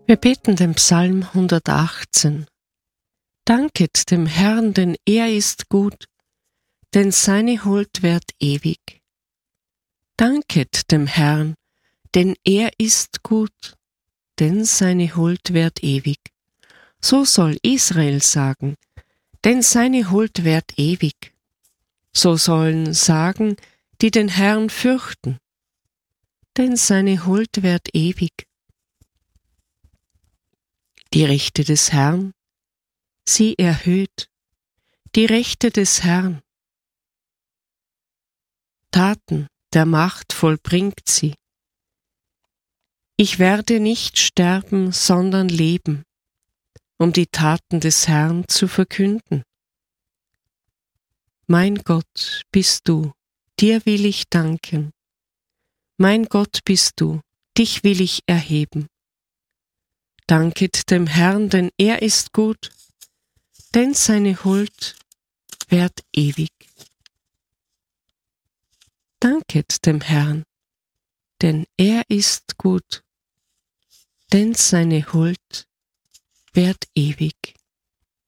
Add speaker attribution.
Speaker 1: Wir beten den Psalm 118. Danket dem Herrn, denn er ist gut, denn seine Huld währt ewig. Danket dem Herrn, denn er ist gut, denn seine Huld währt ewig. So soll Israel sagen, denn seine Huld währt ewig. So sollen sagen, die den Herrn fürchten, denn seine Huld währt ewig. Die Rechte des Herrn, sie erhöht, die Rechte des Herrn. Taten der Macht vollbringt sie. Ich werde nicht sterben, sondern leben, um die Taten des Herrn zu verkünden. Mein Gott bist du, dir will ich danken. Mein Gott bist du, dich will ich erheben. Danket dem Herrn, denn er ist gut, denn seine Huld währt ewig. Danket dem Herrn, denn er ist gut, denn seine Huld währt ewig.